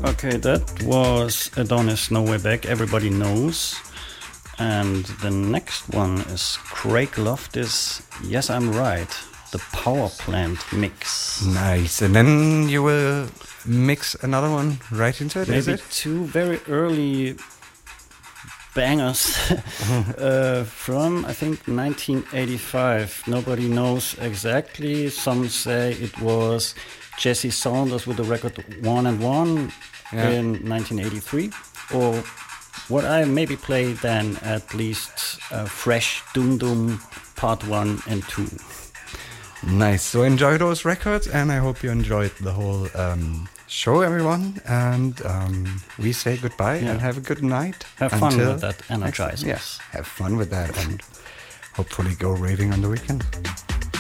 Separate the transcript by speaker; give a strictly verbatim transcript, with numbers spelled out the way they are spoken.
Speaker 1: Okay, that was Adonis No Way Back, everybody knows. And the next one is Craig Loftus, Yes I'm Right, the Power Plant mix.
Speaker 2: Nice. And then you will mix another one right into it,
Speaker 1: Maybe
Speaker 2: is it?
Speaker 1: two very early bangers uh, from, I think, nineteen eighty-five. Nobody knows exactly. Some say it was Jesse Saunders with the record One and One
Speaker 2: yeah.
Speaker 1: in nineteen eighty-three. Or what I maybe played then, at least uh, Fresh Doom Doom Part one and two.
Speaker 2: Nice. So enjoy those records, and I hope you enjoyed the whole um, show, everyone. And um, we say goodbye yeah. and have a good night.
Speaker 1: Have fun with that energizing.
Speaker 2: Yes, yeah, have fun with that, and hopefully go raving on the weekend.